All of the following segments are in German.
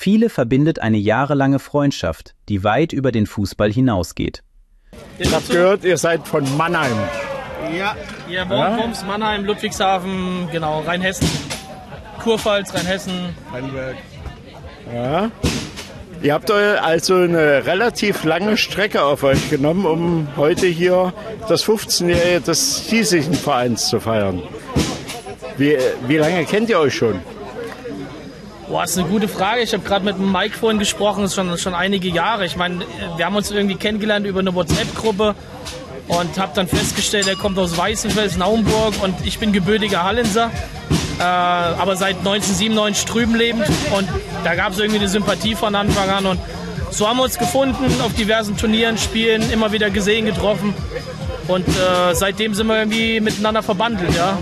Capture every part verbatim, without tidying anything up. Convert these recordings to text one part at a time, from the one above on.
Viele verbindet eine jahrelange Freundschaft, die weit über den Fußball hinausgeht. Ich habe gehört, ihr seid von Mannheim. Ja, ja, Worms, ja? Mannheim, Ludwigshafen, genau, Rheinhessen, Kurpfalz, Rheinhessen. Rheinberg. Ja. Ihr habt also eine relativ lange Strecke auf euch genommen, um heute hier das fünfzehnjährige des hiesigen Vereins zu feiern. Wie, wie lange kennt ihr euch schon? Boah, das ist eine gute Frage. Ich habe gerade mit dem Mike vorhin gesprochen, das ist schon, schon einige Jahre. Ich meine, wir haben uns irgendwie kennengelernt über eine WhatsApp-Gruppe und habe dann festgestellt, er kommt aus Weißenfels, Naumburg und ich bin gebürtiger Hallenser, äh, aber seit neunzehnhundertsiebenundneunzig drüben lebend und da gab es irgendwie eine Sympathie von Anfang an und so haben wir uns gefunden, auf diversen Turnieren, Spielen, immer wieder gesehen, getroffen und äh, seitdem sind wir irgendwie miteinander verbandelt, ja.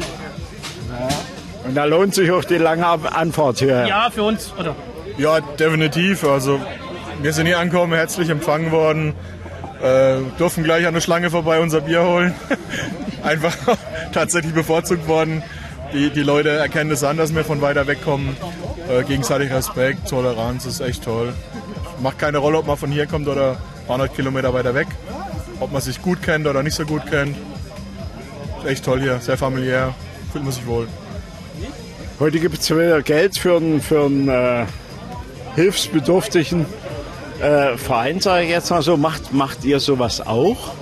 Und da lohnt sich auch die lange Anfahrt hierher. Ja, für uns, oder? Ja, definitiv. Also wir sind hier angekommen, herzlich empfangen worden, äh, durften gleich an der Schlange vorbei unser Bier holen. Einfach tatsächlich bevorzugt worden. Die, die Leute erkennen das an, dass wir von weiter weg kommen. Äh, gegenseitig Respekt, Toleranz, ist echt toll. Macht keine Rolle, ob man von hier kommt oder ein paar hundert Kilometer weiter weg. Ob man sich gut kennt oder nicht so gut kennt. Ist echt toll hier, sehr familiär, fühlt man sich wohl. Heute gibt es wieder Geld für einen, für einen äh, hilfsbedürftigen äh, Verein, sage ich jetzt mal so. Macht, macht ihr sowas auch?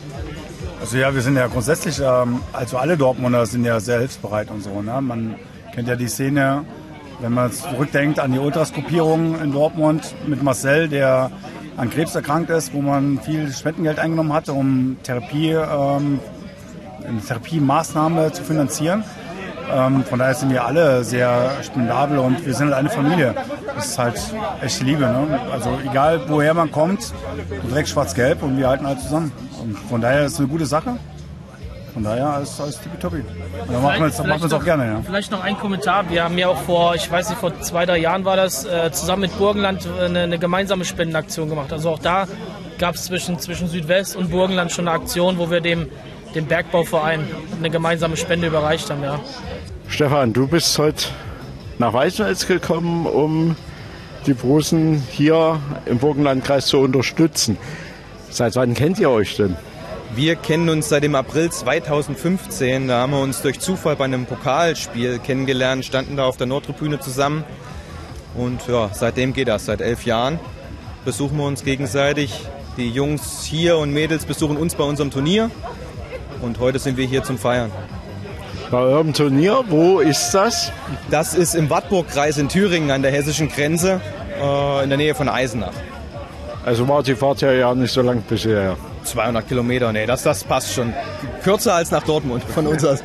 Also ja, wir sind ja grundsätzlich, ähm, also alle Dortmunder sind ja sehr hilfsbereit und so. Ne? Man kennt ja die Szene, wenn man zurückdenkt an die Ultras-Gruppierung in Dortmund mit Marcel, der an Krebs erkrankt ist, wo man viel Spendengeld eingenommen hatte, um Therapie, ähm, eine Therapiemaßnahme zu finanzieren. Ähm, von daher sind wir alle sehr spendabel und wir sind halt eine Familie. Das ist halt echte Liebe. Ne? Also egal woher man kommt, direkt schwarz-gelb und wir halten halt zusammen. Und von daher ist es eine gute Sache. Von daher alles, alles tippitoppi. Und da machen wir es auch gerne. Ja. Vielleicht noch ein Kommentar. Wir haben ja auch vor, ich weiß nicht, vor zwei, drei Jahren war das, äh, zusammen mit Burgenland eine, eine gemeinsame Spendenaktion gemacht. Also auch da gab es zwischen, zwischen Südwest und Burgenland schon eine Aktion, wo wir dem, dem Bergbauverein eine gemeinsame Spende überreicht haben. Ja. Stefan, du bist heute nach Weißenfels gekommen, um die Prusen hier im Burgenlandkreis zu unterstützen. Seit wann kennt ihr euch denn? Wir kennen uns seit dem April zweitausendfünfzehn. Da haben wir uns durch Zufall bei einem Pokalspiel kennengelernt, standen da auf der Nordtribüne zusammen. Und ja, seitdem geht das. Seit elf Jahren besuchen wir uns gegenseitig. Die Jungs hier und Mädels besuchen uns bei unserem Turnier. Und heute sind wir hier zum Feiern. Bei eurem Turnier, wo ist das? Das ist im Wartburgkreis in Thüringen an der hessischen Grenze, äh, in der Nähe von Eisenach. Also war die Fahrt ja, ja nicht so lang bisher. zweihundert Kilometer, nee, das, das passt schon. Kürzer als nach Dortmund von uns aus.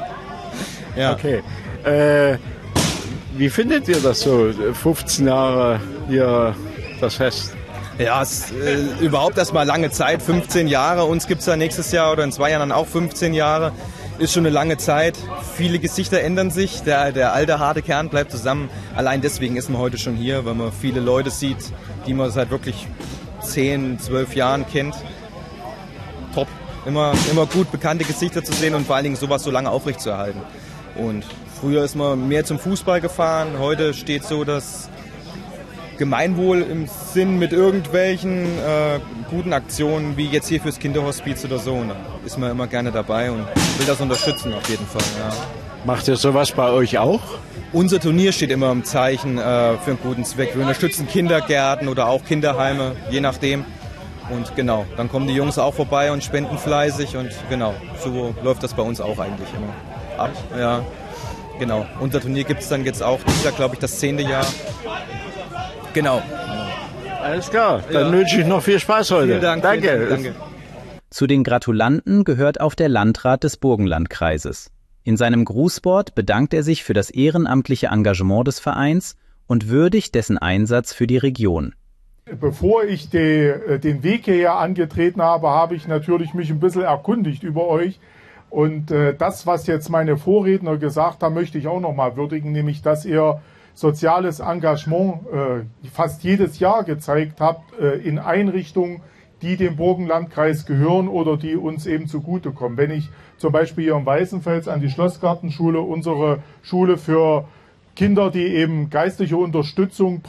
Ja. Okay. Äh, wie findet ihr das so, fünfzehn Jahre hier das Fest? Ja, es ist äh, überhaupt erstmal lange Zeit, fünfzehn Jahre. Uns gibt es ja nächstes Jahr oder in zwei Jahren dann auch fünfzehn Jahre. Ist schon eine lange Zeit. Viele Gesichter ändern sich. Der, der alte, harte Kern bleibt zusammen. Allein deswegen ist man heute schon hier, weil man viele Leute sieht, die man seit wirklich zehn, zwölf Jahren kennt. Top. Immer, immer gut bekannte Gesichter zu sehen und vor allen Dingen sowas so lange aufrechtzuerhalten. Und früher ist man mehr zum Fußball gefahren. Heute steht so das Gemeinwohl im Sinn mit irgendwelchen äh, guten Aktionen, wie jetzt hier fürs Kinderhospiz oder so. Und da ist man immer gerne dabei und will das unterstützen auf jeden Fall. Ja. Macht ihr sowas bei euch auch? Unser Turnier steht immer im Zeichen äh, für einen guten Zweck. Wir unterstützen Kindergärten oder auch Kinderheime, je nachdem. Und genau, dann kommen die Jungs auch vorbei und spenden fleißig und genau, so läuft das bei uns auch eigentlich immer ab. Ja, genau. Unser Turnier gibt es dann jetzt auch, das ist ja glaube ich das zehnte Jahr. Genau. Alles klar, dann ja. wünsche ich noch viel Spaß heute. Vielen Dank. Danke. Vielen Dank, danke. Zu den Gratulanten gehört auch der Landrat des Burgenlandkreises. In seinem Grußwort bedankt er sich für das ehrenamtliche Engagement des Vereins und würdigt dessen Einsatz für die Region. Bevor ich die, den Weg hierher angetreten habe, habe ich natürlich mich ein bisschen erkundigt über euch. Und äh, das, was jetzt meine Vorredner gesagt haben, möchte ich auch nochmal würdigen, nämlich, dass ihr soziales Engagement äh, fast jedes Jahr gezeigt habt äh, in Einrichtungen, die dem Burgenlandkreis gehören oder die uns eben zugutekommen. Wenn ich zum Beispiel hier im Weißenfels an die Schlossgartenschule, unsere Schule für Kinder, die eben geistliche Unterstützung